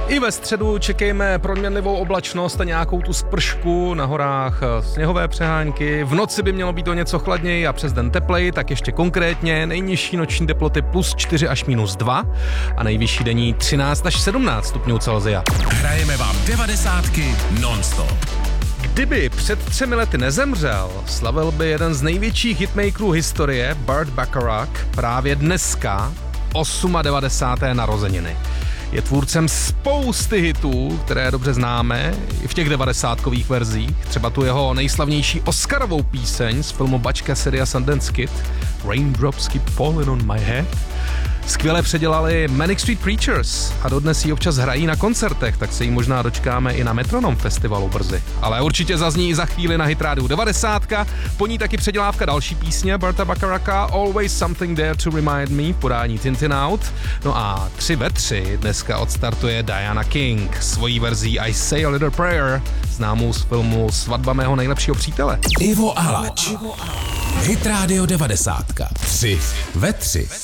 I ve středu čekejme proměnlivou oblačnost a nějakou tu spršku, na horách sněhové přehánky. V noci by mělo být o něco chladněji a přes den tepleji, tak ještě konkrétně nejnižší noční teploty +4 až -2 a nejvyšší denní 13 až 17 stupňů Celsia. Hrajeme vám 90 non-stop. Kdyby před 3 lety nezemřel, slavil by jeden z největších hitmakerů historie, Burt Bacharach, právě dneska 98. narozeniny. Je tvůrcem spousty hitů, které dobře známe, i v těch 90kových verzích. Třeba tu jeho nejslavnější Oscarovou píseň z filmu Butch Cassidy a Sundance Kid, Raindrops Keep Falling on My Head. Skvěle předělali Manic Street Preachers a dodnes ji občas hrají na koncertech, tak se jí možná dočkáme i na Metronom festivalu brzy. Ale určitě zazní i za chvíli na Hit Radio 90, po ní taky předělávka další písně Burta Bacharacha, Always Something There to Remind Me v podání Tintin Out. No a 3 ve 3 dneska odstartuje Diana King svojí verzí I Say a Little Prayer, známou z filmu Svatba mého nejlepšího přítele. Ivo Alač. Hit Radio 90. 3 ve 3.